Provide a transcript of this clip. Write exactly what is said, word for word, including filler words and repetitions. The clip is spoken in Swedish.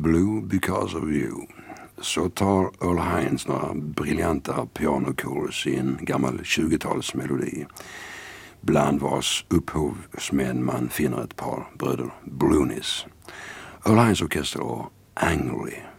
Blue Because of You. Så tar Earl Hines några briljanta pianochorus i en gammal tjugotalsmelodi, bland vars upphovsmän man finner ett par bröder Blunis. Earl Hines orkester och Angry.